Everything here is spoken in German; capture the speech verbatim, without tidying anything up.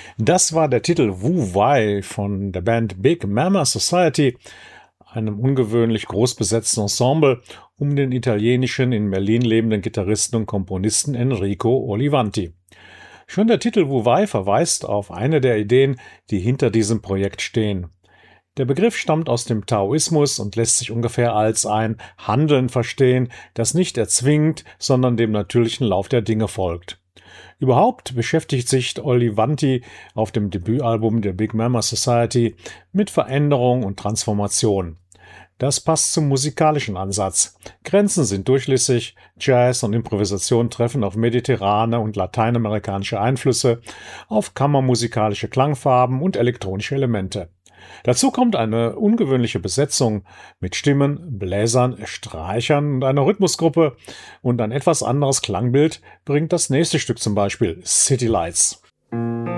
Das war der Titel Wu Wei von der Band Big Mama Society, einem ungewöhnlich groß besetzten Ensemble um den italienischen, in Berlin lebenden Gitarristen und Komponisten Enrico Olivanti. Schon der Titel Wu Wei verweist auf eine der Ideen, die hinter diesem Projekt stehen. Der Begriff stammt aus dem Taoismus und lässt sich ungefähr als ein Handeln verstehen, das nicht erzwingt, sondern dem natürlichen Lauf der Dinge folgt. Überhaupt beschäftigt sich Olivanti auf dem Debütalbum der Big Mama Society mit Veränderung und Transformation. Das passt zum musikalischen Ansatz. Grenzen sind durchlässig, Jazz und Improvisation treffen auf mediterrane und lateinamerikanische Einflüsse, auf kammermusikalische Klangfarben und elektronische Elemente. Dazu kommt eine ungewöhnliche Besetzung mit Stimmen, Bläsern, Streichern und einer Rhythmusgruppe, und ein etwas anderes Klangbild bringt das nächste Stück, zum Beispiel City Lights.